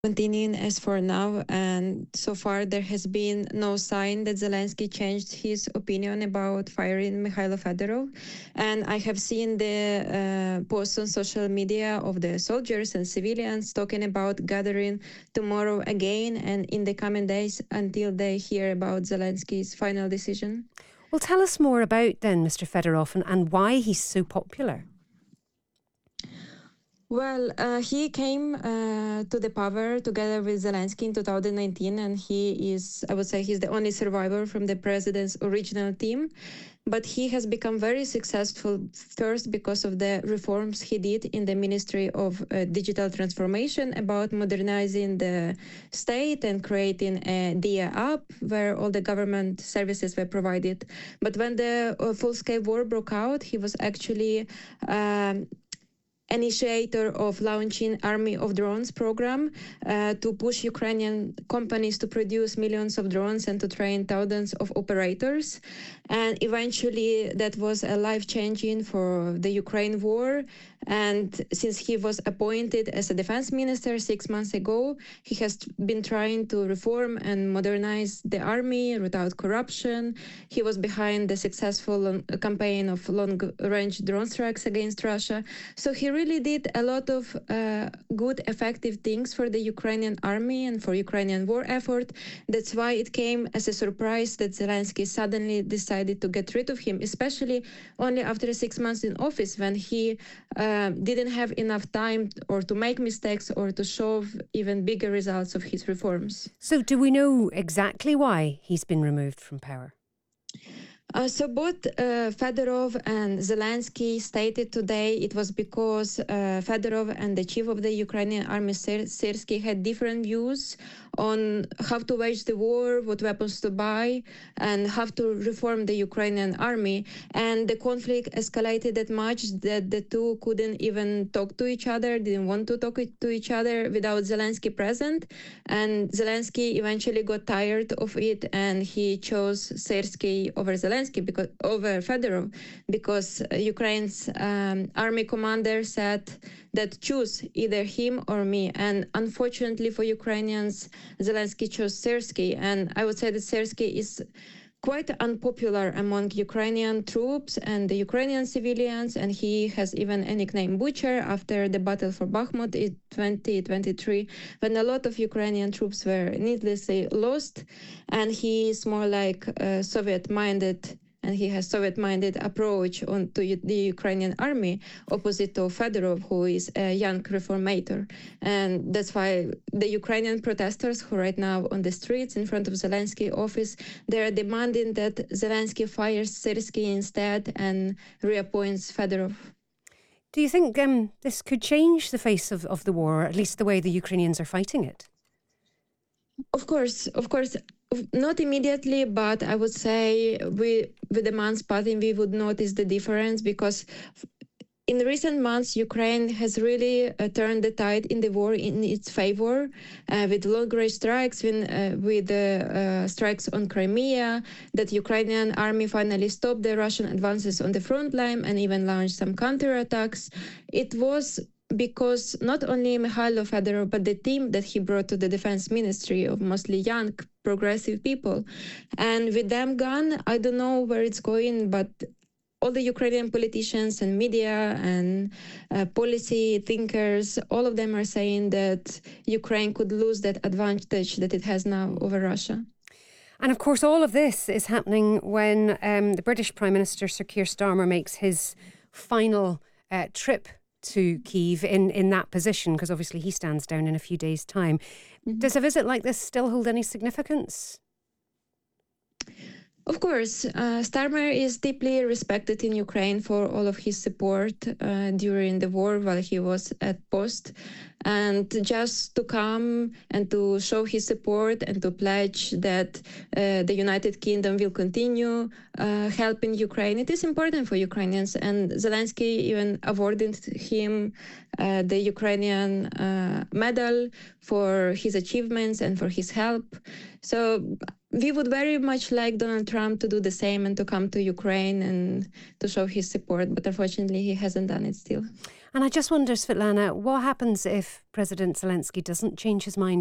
continuing as for now, and so far there has been no sign that Zelensky changed his opinion about firing Mikhailo Fedorov. And I have seen the posts on social media of the soldiers and civilians talking about gathering tomorrow again and in the coming days until they hear about Zelensky's final decision. Well, tell us more about then Mr. Fedorov and why he's so popular. Well, he came to the power together with Zelensky in 2019, and he is, I would say, he's the only survivor from the president's original team. But he has become very successful first because of the reforms he did in the Ministry of Digital Transformation about modernizing the state and creating a DIA app where all the government services were provided. But when the full-scale war broke out, he was actually initiator of launching Army of Drones program to push Ukrainian companies to produce millions of drones and to train thousands of operators. And eventually that was a life-changing for the Ukraine war. And since he was appointed as a defense minister 6 months ago, he has been trying to reform and modernize the army without corruption. He was behind the successful campaign of long-range drone strikes against Russia. So he really did a lot of good, effective things for the Ukrainian army and for Ukrainian war effort. That's why it came as a surprise that Zelensky suddenly decided to get rid of him, especially only after 6 months in office when he didn't have enough time or to make mistakes or to show even bigger results of his reforms. So do we know exactly why he's been removed from power? So both Fedorov and Zelensky stated today it was because Fedorov and the chief of the Ukrainian army, Syrsky, had different views on how to wage the war, what weapons to buy, and how to reform the Ukrainian army. And the conflict escalated that much that the two couldn't even talk to each other, didn't want to talk to each other without Zelensky present. And Zelensky eventually got tired of it, and he chose Syrsky over Fedorov, because Ukraine's army commander said that choose either him or me. And unfortunately for Ukrainians, Zelensky chose Syrsky. And I would say that Syrsky is quite unpopular among Ukrainian troops and the Ukrainian civilians, and he has even a nickname Butcher after the battle for Bakhmut in 2023, when a lot of Ukrainian troops were needlessly lost, and he is more like Soviet-minded, and he has Soviet-minded approach to the Ukrainian army, opposite to Fedorov, who is a young reformator. And that's why the Ukrainian protesters who right now on the streets in front of Zelensky office, they're demanding that Zelensky fires Syrsky instead and reappoints Fedorov. Do you think this could change the face of the war, or at least the way the Ukrainians are fighting it? Of course, not immediately, but I would say with the months passing, we would notice the difference, because in recent months, Ukraine has really turned the tide in the war in its favor, with long-range strikes, with strikes on Crimea, that Ukrainian army finally stopped the Russian advances on the front line and even launched some counterattacks. It was because not only Mikhailo Fedorov, but the team that he brought to the defense ministry of mostly young, progressive people. And with them gone, I don't know where it's going, but all the Ukrainian politicians and media and policy thinkers, all of them are saying that Ukraine could lose that advantage that it has now over Russia. And of course, all of this is happening when the British Prime Minister, Sir Keir Starmer, makes his final trip to Kyiv in that position, because obviously he stands down in a few days' time. Mm-hmm. Does a visit like this still hold any significance? Of course, Starmer is deeply respected in Ukraine for all of his support during the war while he was at post. And just to come and to show his support and to pledge that the United Kingdom will continue helping Ukraine, it is important for Ukrainians. And Zelensky even awarded him the Ukrainian medal for his achievements and for his help. So we would very much like Donald Trump to do the same and to come to Ukraine and to show his support, but unfortunately he hasn't done it still. And I just wonder, Svetlana, what happens if President Zelensky doesn't change his mind